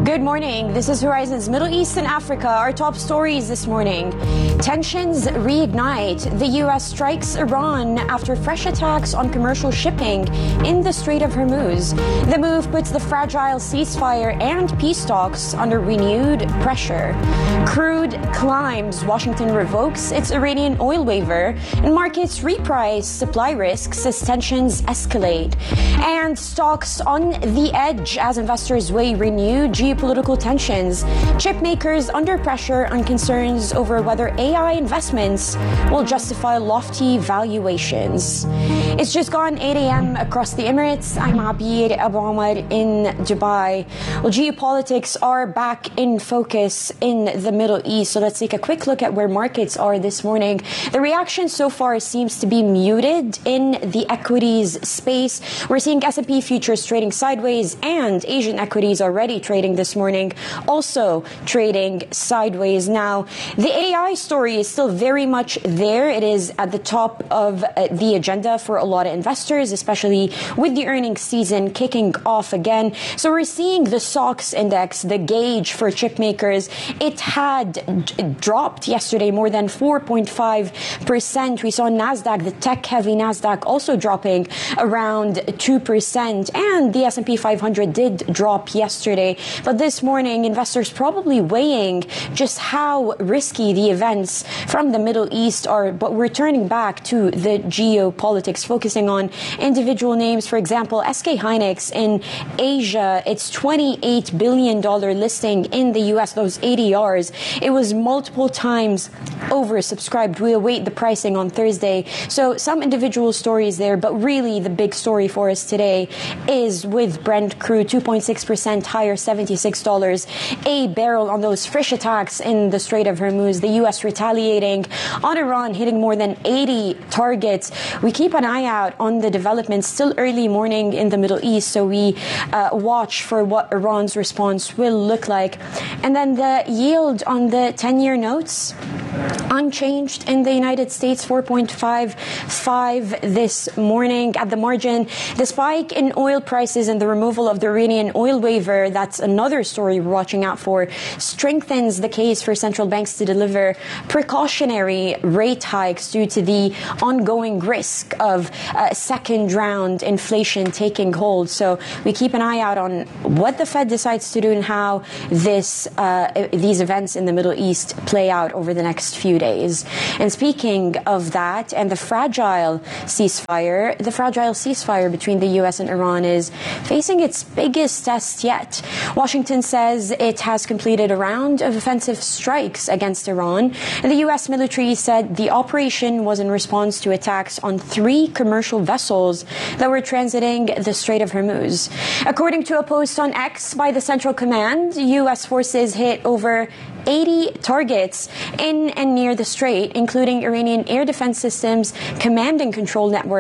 Good morning. This is Horizon's Middle East and Africa. Our top stories this morning. Tensions reignite. The U.S. strikes Iran after fresh attacks on commercial shipping in the Strait of Hormuz. The move puts the fragile ceasefire and peace talks under renewed pressure. Crude climbs. Washington revokes its Iranian oil waiver, and markets reprice supply risks as tensions escalate. And stocks on the edge as investors weigh renewed geopolitical tensions. Chip makers under pressure on concerns over whether AI investments will justify lofty valuations. It's just gone 8 a.m. across the Emirates. I'm Abir Abu Omar in Dubai. Well, geopolitics are back in focus in the Middle East. So let's take a quick look at where markets are this morning. The reaction so far seems to be muted in the equities space. We're seeing S&P futures trading sideways, and Asian equities already trading this morning, also trading sideways. Now, the AI story is still very much there. It is at the top of the agenda for a lot of investors, especially with the earnings season kicking off again. So we're seeing the SOX index, the gauge for chip makers. It had dropped yesterday more than 4.5%. We saw NASDAQ, the tech-heavy NASDAQ, also dropping around 2%. And the S&P 500 did drop yesterday. But this morning, investors probably weighing just how risky the events from the Middle East are. But we're turning back to the geopolitics, focusing on individual names. For example, SK Hynix in Asia, its $28 billion listing in the U.S., those ADRs, it was multiple times oversubscribed. We await the pricing on Thursday. So some individual stories there, but really the big story for us today is with Brent crude, 2.6% higher, $76 a barrel on those fresh attacks in the Strait of Hormuz. The U.S. retaliating on Iran, hitting more than 80 targets. We keep an eye out on the developments. Still early morning in the Middle East, so we watch for what Iran's response will look like. And then the yield on the 10-year notes, unchanged in the United States, 4.55 this morning. At the margin, the spike in oil prices and the removal of the Iranian oil waiver, that's another story we're watching out for, strengthens the case for central banks to deliver precautionary rate hikes due to the ongoing risk of second round inflation taking hold. So we keep an eye out on what the Fed decides to do and how these events in the Middle East play out over the next few days. And speaking of that and the fragile ceasefire between the U.S. and Iran is facing its biggest test yet. Washington says it has completed a round of offensive strikes against Iran. And the U.S. military said the operation was in response to attacks on 3 commercial vessels that were transiting the Strait of Hormuz. According to a post on X by the Central Command, U.S. forces hit over 80 targets in and near the strait, including Iranian air defense systems, command and control network,